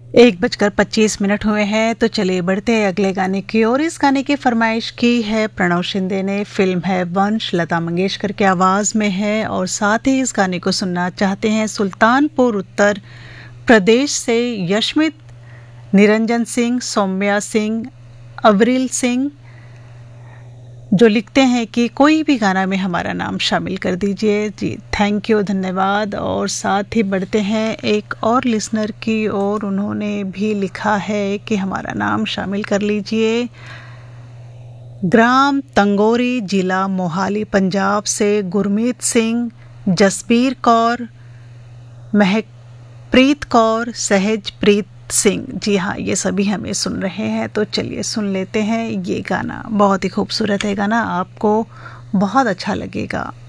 1:25 हुए हैं, तो चलिए बढ़ते हैं अगले गाने की ओर। इस गाने की फरमाइश की है प्रणव शिंदे ने। फिल्म है वंश, लता मंगेशकर की आवाज़ में है और साथ ही इस गाने को सुनना चाहते हैं सुल्तानपुर उत्तर प्रदेश से यशमित, निरंजन सिंह, सौम्या सिंह, अवरिल सिंह, जो लिखते हैं कि कोई भी गाना में हमारा नाम शामिल कर दीजिए। जी थैंक यू, धन्यवाद। और साथ ही बढ़ते हैं एक और लिसनर की ओर। उन्होंने भी लिखा है कि हमारा नाम शामिल कर लीजिए। ग्राम तंगोरी, जिला मोहाली, पंजाब से गुरमीत सिंह, जसबीर कौर, महकप्रीत कौर, सहजप्रीत सिंह। जी हाँ, ये सभी हमें सुन रहे हैं, तो चलिए सुन लेते हैं ये गाना। बहुत ही खूबसूरत है गाना, आपको बहुत अच्छा लगेगा।